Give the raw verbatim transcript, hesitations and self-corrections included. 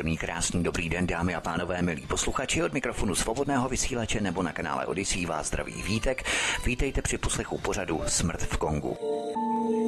Příjemný, krásný, dobrý den, dámy a pánové, milí posluchači, od mikrofonu Svobodného vysílače nebo na kanále Odyssey vás zdraví Vítek. Vítejte při poslechu pořadu Smrt v Kongu.